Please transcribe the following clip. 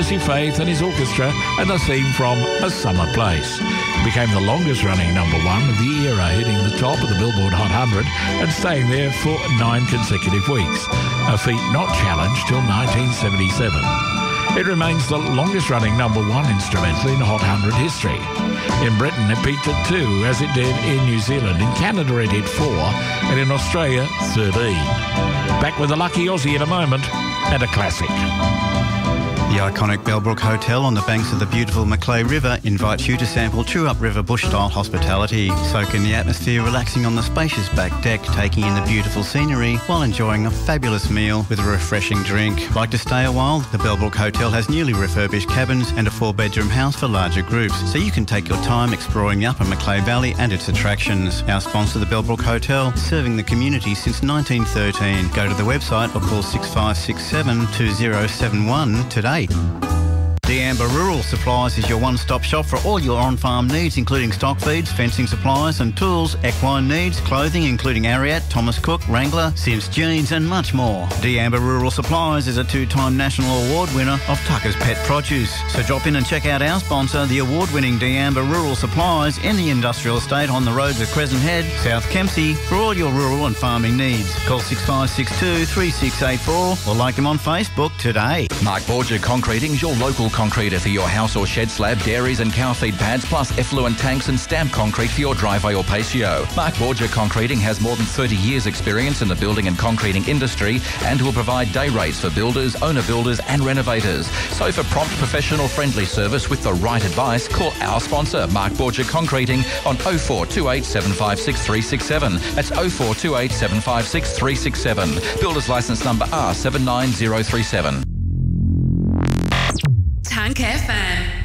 Mercy Faith and his orchestra and the theme from A Summer Place. It became the longest running number one of the era, hitting the top of the Billboard Hot 100 and staying there for 9 consecutive weeks, a feat not challenged till 1977. It remains the longest running number one instrumental in Hot 100 history. In Britain it peaked at 2, as it did in New Zealand. In Canada it hit 4 and in Australia 13. Back with the Lucky Aussie in a moment and a classic. The iconic Bellbrook Hotel on the banks of the beautiful Macleay River invites you to sample true upriver bush-style hospitality. Soak in the atmosphere, relaxing on the spacious back deck, taking in the beautiful scenery while enjoying a fabulous meal with a refreshing drink. Like to stay a while? The Bellbrook Hotel has newly refurbished cabins and a 4-bedroom house for larger groups, so you can take your time exploring the upper Macleay Valley and its attractions. Our sponsor, the Bellbrook Hotel, serving the community since 1913. Go to the website or call 6567 2071 today. D'Amber Rural Supplies is your one-stop shop for all your on-farm needs, including stock feeds, fencing supplies and tools, equine needs, clothing including Ariat, Thomas Cook, Wrangler, Sims Jeans and much more. D'Amber Rural Supplies is a 2-time national award winner of Tucker's Pet Produce. So drop in and check out our sponsor, the award-winning D'Amber Rural Supplies in the industrial estate on the roads of Crescent Head, South Kempsey, for all your rural and farming needs. Call 6562 3684 or like them on Facebook today. Mark Borgia Concreting is your local concreter for your house or shed slab, dairies and cow feed pads, plus effluent tanks and stamp concrete for your driveway or patio. Mark Borgia Concreting has more than 30 years experience in the building and concreting industry and will provide day rates for builders, owner builders and renovators. So for prompt, professional, friendly service with the right advice, call our sponsor, Mark Borgia Concreting, on 0428 756 367. That's 0428 756 367. Builder's licence number R79037. Tank FM.